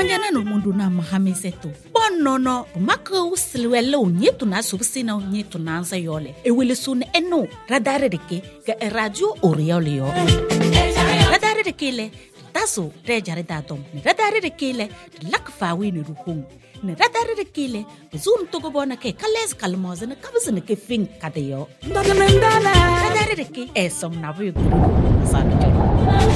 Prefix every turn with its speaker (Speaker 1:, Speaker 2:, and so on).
Speaker 1: Mondiana no mundo na mahamiseto. Bonono, mako silwelo nyetu na subsina nyetu na ansa yole. Ewilesun eno, radare deke, ga radio oriole yo. Radare deke le, taso, rejare datom. Radare deke le, lakfawi ni ruhung. Ne radare deke le, zoom togo bona ke kales kalmoze ne kabzene ke fin kadeyo. Radare deke, esom na buyu guru. Sabi jolo.